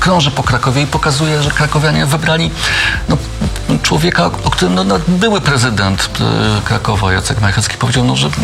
krąży po Krakowie i pokazuje, że krakowianie wybrali człowieka, o którym były prezydent Krakowa, Jacek Majchrzewski, powiedział, że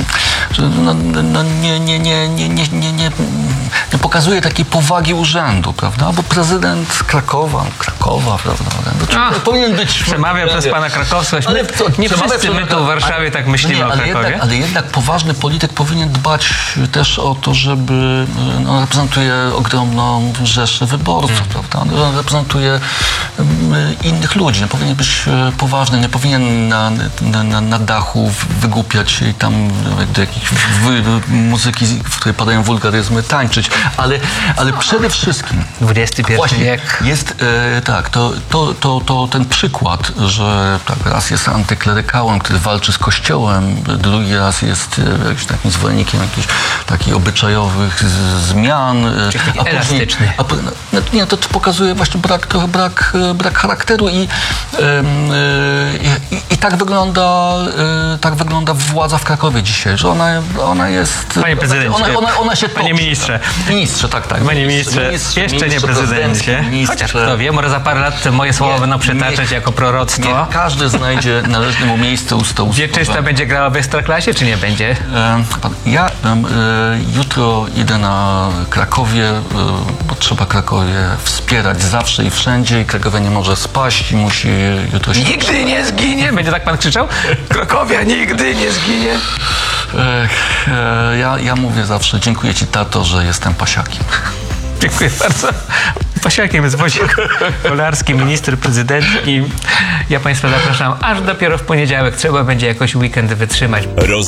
nie pokazuje takiej powagi urzędu, prawda? Bo prezydent Krakowa, prawda? Powinien być... Przemawia przez pana krakowskość. Nie wszyscy my tu w Warszawie tak myślimy o Krakowie. Ale jednak poważny polityk powinien dbać też o to, żeby reprezentuje ogromną rzeszę wyborców, prawda? Reprezentuje innych ludzi. Powinien być poważny, nie powinien na dachu wygłupiać się i tam do jakiejś muzyki, w której padają wulgaryzmy, tańczyć. Ale przede wszystkim XXI wiek. Jest to ten przykład, że raz jest antyklerykałem, który walczy z Kościołem, drugi raz jest jakimś takim zwolennikiem jakichś takich obyczajowych zmian. Czyli elastyczny. To pokazuje właśnie brak charakteru i tak wygląda władza w Krakowie dzisiaj, że ona jest... Panie prezydencie, ona się panie ministrze. Ministrze, tak. Panie ministrze, jeszcze nie prezydencie. Chociaż kto wie, może za parę lat moje słowa będą przytaczać jako proroctwo. Niech każdy znajdzie należne mu miejsce u stołu. Wieczysta będzie grała w Ekstraklasie, czy nie będzie? Ja jutro idę na Krakowie, bo trzeba Krakowie wspierać zawsze i wszędzie i Krakowia nie może spaść i musi jutro się... Nigdy nie zginie! Będzie tak pan krzyczał? Krakowia nigdy nie zginie! Ja mówię zawsze, dziękuję ci, tato, że jestem pasiakiem. Dziękuję bardzo. Pasiakiem jest Wojciech Kolarski, minister prezydencki. Ja państwa zapraszam aż dopiero w poniedziałek. Trzeba będzie jakoś weekend wytrzymać.